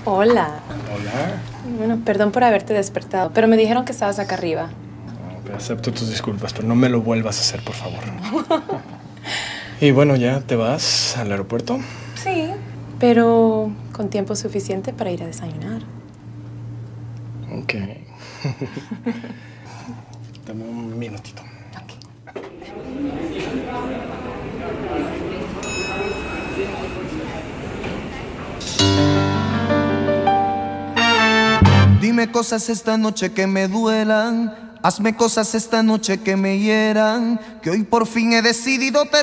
Hola. Hola. Bueno, perdón por haberte despertado, pero me dijeron que estabas acá arriba. No, acepto tus disculpas, pero no me lo vuelvas a hacer, por favor. Y bueno, ¿ya te vas al aeropuerto? Sí, pero con tiempo suficiente para ir a desayunar. Ok. Dame un minutito. Dime cosas esta noche que me duelan, hazme cosas esta noche que me hieran, que hoy por fin he decidido terminar.